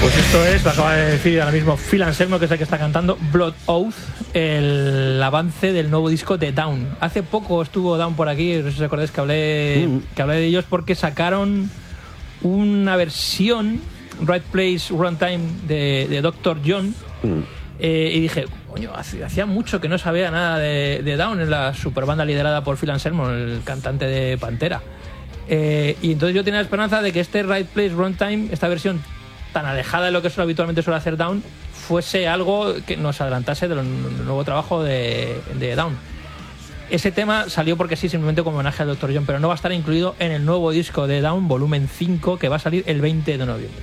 Pues esto es, lo acaba de decir ahora mismo Phil Anselmo, que es el que está cantando Blood Oath, el avance del nuevo disco de Down. Hace poco estuvo Down por aquí, no sé si os acordáis que hablé de ellos porque sacaron una versión Right Place, Wrong Time de Dr. John. Y dije, coño, hacía mucho que no sabía nada de Down, en la super banda liderada por Phil Anselmo, el cantante de Pantera. Y entonces yo tenía la esperanza de que este Right Place, Wrong Time, esta versión tan alejada de lo que habitualmente suele hacer Down, fuese algo que nos adelantase del nuevo trabajo de Down. Ese tema salió porque sí, simplemente como homenaje al Dr. John, pero no va a estar incluido en el nuevo disco de Down, volumen 5, que va a salir el 20 de noviembre.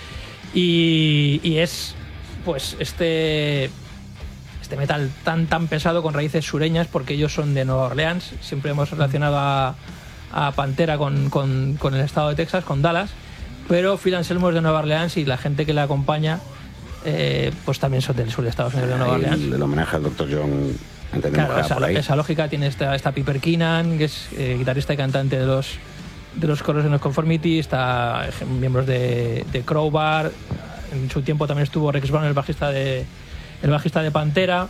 Y es pues este metal tan pesado, con raíces sureñas, porque ellos son de Nueva Orleans. Siempre hemos relacionado a Pantera con el estado de Texas, con Dallas, pero Phil Anselmo es de Nueva Orleans y la gente que le acompaña pues también son del sur de Estados Unidos, de Nueva Orleans. El homenaje al Dr. John, entendemos, claro, por ahí. Esa lógica tiene esta Piper Keenan, que es guitarrista y cantante de los coros en los Conformity, está miembros de Crowbar. En su tiempo también estuvo Rex Brown, el bajista de Pantera.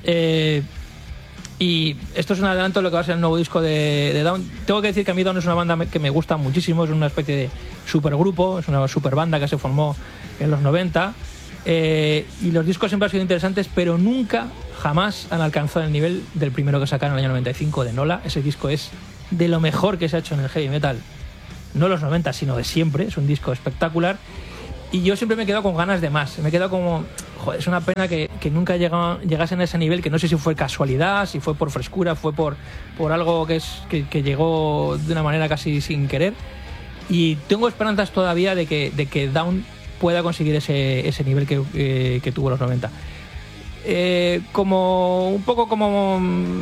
Y esto es un adelanto de lo que va a ser el nuevo disco de Down. Tengo que decir que a mí Down es una banda que me gusta muchísimo, es una especie de supergrupo, es una super banda que se formó en los 90, y los discos siempre han sido interesantes, pero nunca, jamás han alcanzado el nivel del primero que sacaron en el año 95, de Nola. Ese disco es de lo mejor que se ha hecho en el heavy metal, no los 90, sino de siempre. Es un disco espectacular. Y yo siempre me he quedado con ganas de más. Me he quedado como, joder, es una pena que nunca llegasen a ese nivel, que no sé si fue casualidad, si fue por frescura, fue por algo que llegó de una manera casi sin querer. Y tengo esperanzas todavía de que Down pueda conseguir ese nivel que tuvo los 90. Un poco como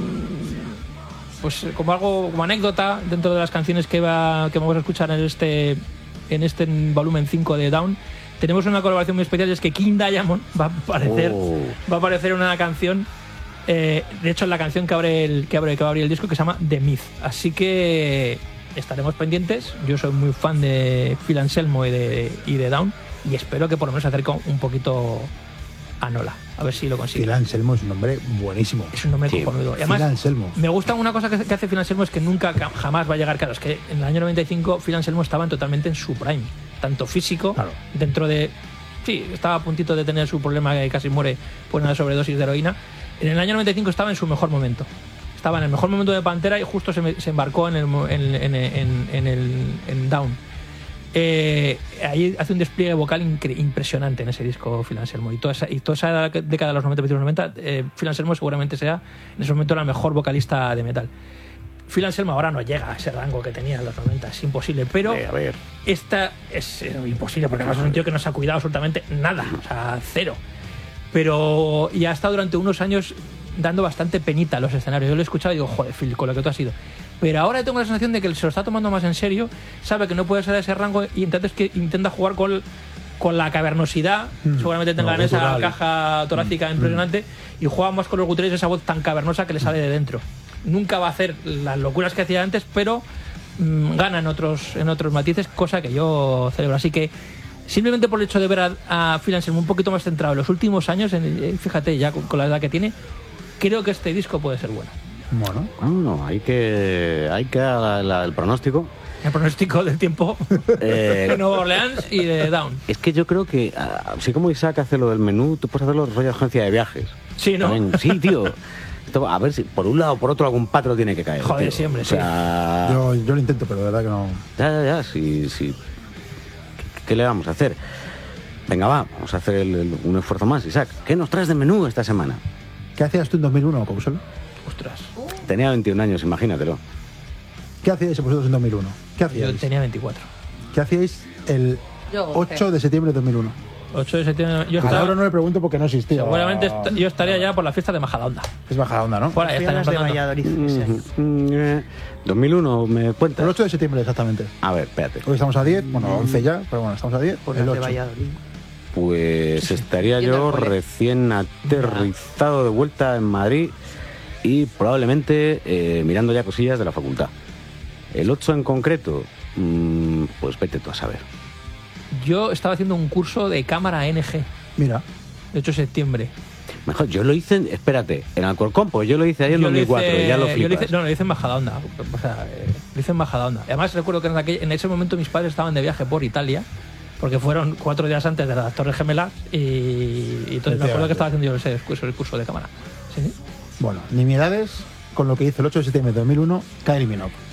anécdota dentro de las canciones que vamos a escuchar en este volumen 5 de Down, tenemos una colaboración muy especial, y es que King Diamond va a aparecer en una canción, de hecho en la canción que va a abrir el disco, que se llama The Myth. Así que estaremos pendientes. Yo soy muy fan de Phil Anselmo y de Down, y espero que por lo menos se acerque un poquito a Nola, a ver si lo consigue. Phil Anselmo es un nombre buenísimo. Es un nombre cojonudo. Además, Phil Anselmo. Me gusta una cosa que hace Phil Anselmo, es que nunca, jamás va a llegar. Claro, es que en el año 95 Phil Anselmo estaba totalmente en su prime, tanto físico, claro, dentro de... Sí, estaba a puntito de tener su problema, que casi muere por una sobredosis de heroína. En el año 95 estaba en su mejor momento. Estaba en el mejor momento de Pantera y justo se embarcó en Down. Ahí hace un despliegue vocal impresionante en ese disco Phil Anselmo, y toda esa década de los 90, 90, Phil Anselmo seguramente sea en ese momento la mejor vocalista de metal. Phil Anselmo ahora no llega a ese rango que tenía en los 90, es imposible, pero esta es imposible, porque además es un tío que no se ha cuidado absolutamente nada, o sea, cero, pero ya ha estado durante unos años dando bastante penita a los escenarios. Yo lo he escuchado y digo, joder, Phil, con lo que tú has sido. Pero ahora tengo la sensación de que se lo está tomando más en serio, sabe que no puede ser a ese rango, y entonces que intenta jugar con la cavernosidad, seguramente tengan esa caja torácica impresionante, y juega más con los guturales, esa voz tan cavernosa que le sale de dentro. Nunca va a hacer las locuras que hacía antes, pero gana en otros matices, cosa que yo celebro. Así que simplemente por el hecho de ver a Phil Anselmo un poquito más centrado en los últimos años, fíjate, ya con la edad que tiene, creo que este disco puede ser bueno. Bueno, hay que el pronóstico. El pronóstico del tiempo de Nueva Orleans y de Down. Es que yo creo que, así como Isaac hace lo del menú, tú puedes hacerlo de rollo de agencia de viajes. Sí, ¿no? También, sí, tío. Esto, a ver si por un lado o por otro algún patro tiene que caer. Joder, tío. siempre, o sea, sí. Yo lo intento, pero de verdad que no. Ya, sí. ¿Qué le vamos a hacer? Venga, vamos a hacer un esfuerzo más, Isaac. ¿Qué nos traes de menú esta semana? ¿Qué hacías tú en 2001, Pauselo? Ostras. Tenía 21 años, imagínatelo. ¿Qué hacíais vosotros en 2001? ¿Qué hacíais? Yo tenía 24. ¿Qué hacíais el 8 de septiembre de 2001? 8 de septiembre. Ahora no le pregunto porque no existía. Seguramente yo estaría ya por la fiesta de Majadahonda. Es Majadahonda, ¿no? Por ahí está de Valladolid. 2001, ¿me cuentas? El 8 de septiembre, exactamente. A ver, espérate. Hoy estamos a 10, bueno, 11 ya, pero bueno, estamos a 10. Por el 8. de Valladolid. Pues estaría yo recién aterrizado de vuelta en Madrid y probablemente mirando ya cosillas de la facultad. El 8 en concreto, pues vete tú a saber. Yo estaba haciendo un curso de cámara NG. Mira. El 8 de septiembre. Mejor, yo lo hice, espérate, en Alcorcón, pues yo lo hice ahí en 2004, ya lo flipas. Lo hice en Majadahonda. O sea, lo hice en Majadahonda. Además, recuerdo que en ese momento mis padres estaban de viaje por Italia, porque fueron 4 días antes de las Torres Gemelas, y entonces me acuerdo que estaba haciendo yo el curso de cámara. ¿Sí? Bueno, nimiedades con lo que hizo el 8 de septiembre de 2001, Kylie Minogue.